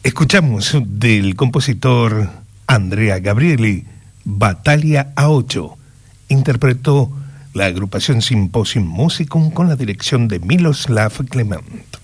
Escuchamos del compositor Andrea Gabrieli, Battaglia a 8. Interpretó la agrupación Symposium Musicum con la dirección de Miloslav Clement.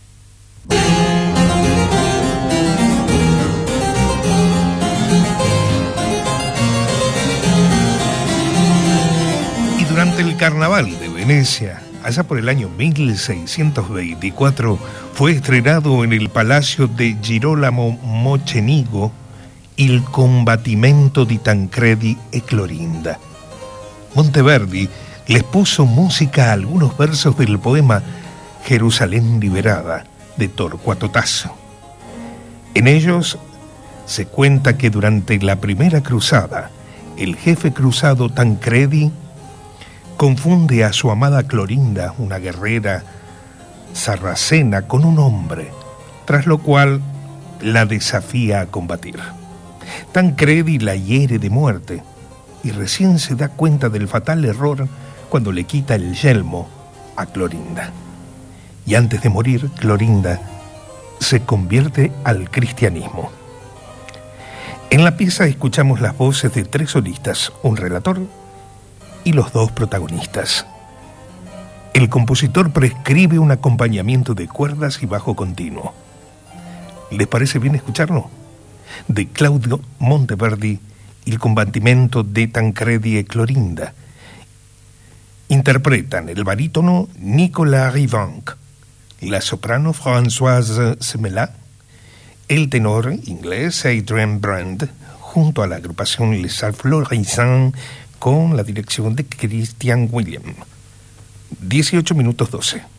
Y durante el Carnaval de Venecia, allá por el año 1624, fue estrenado en el Palacio de Girolamo Mocenigo Il combattimento di Tancredi e Clorinda. Monteverdi les puso música a algunos versos del poema Jerusalén liberada de Torcuato Tasso. En ellos se cuenta que durante la primera cruzada, el jefe cruzado Tancredi confunde a su amada Clorinda, una guerrera sarracena, con un hombre, tras lo cual la desafía a combatir. Tancredi la hiere de muerte y recién se da cuenta del fatal error cuando le quita el yelmo a Clorinda. Y antes de morir, Clorinda se convierte al cristianismo. En la pieza escuchamos las voces de 3 solistas, un relator y los 2 protagonistas. El compositor prescribe un acompañamiento de cuerdas y bajo continuo. ¿Les parece bien escucharlo? De Claudio Monteverdi, Il combattimento di Tancredi e Clorinda. Interpretan el barítono Nicolas Rivanc, la soprano Françoise Semelá, el tenor inglés Adrian Brand, junto a la agrupación Les Florissants con la dirección de Christian William. 18 minutos 12.